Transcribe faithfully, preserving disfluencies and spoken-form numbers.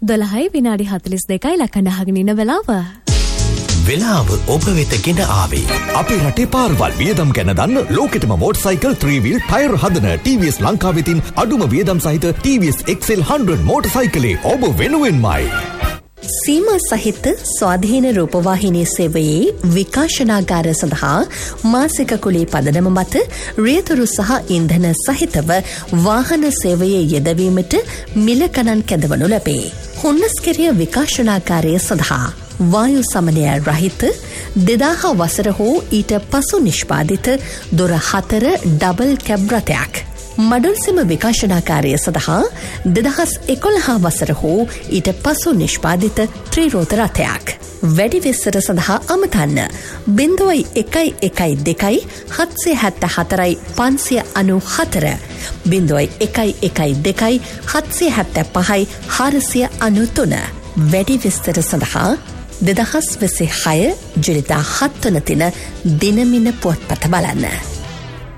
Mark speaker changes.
Speaker 1: දොළහයි විනාඩි හතළිස් දෙකයි ලකන අහගෙන ඉන්න වෙලාව.
Speaker 2: වෙලාව ඔබ වෙත ගෙන ආවේ. අපේ රටේ පාරවල් වියදම් ගැන දන්න ලෝකෙටම මෝටර්සයිකල් three wheel ටයර් හදන T V S ලංකාව වෙතින් අඩුම වියදම් සහිත T V S X L one hundred මෝටර්සයිකලේ ඔබ වෙනුවෙන්මයි.
Speaker 3: සීමා සහිත ස්වාධීන රූපවාහිනී සේවයේ විකාශනාගාර සඳහා මාසික කුලී පදනම මත රියතුරු සහ ඉන්ධන සහිතව වාහන සේවයේ යෙදවීමට මිල ගණන් කැඳවනු ලැබේ. හොන්නස්කෙරිය විකාශනාගාරය සඳහා වායු සමනය රහිත දෙදාහ වසර හෝ ඊට පසු නිෂ්පාදිත දොර හතර ඩබල් කැබ් රථයක්. මඩුල්සෙම විකාශනාකාරය සඳහා දෙදහස් එකොළහ වසර හෝ ඊට පසු නිෂ්පාදිත ත්‍රිරෝත රථයක්. වැඩි විස්තර සඳහා අමතන්න බිංදුවයි එකයි එකයි දෙකයි හත්සිය හැත්ත හතරයි පන්සිය අනු හතර බිංදුවයි එකයි එකයි දෙකයි හත්සිය හැත්ත පහයි හාරසිය අනු තුන. වැඩි විස්තර සඳහා දෙදහස් විසි හය ජුලිදා හත් වන දින දිනමින පුවත්පත බලන්න.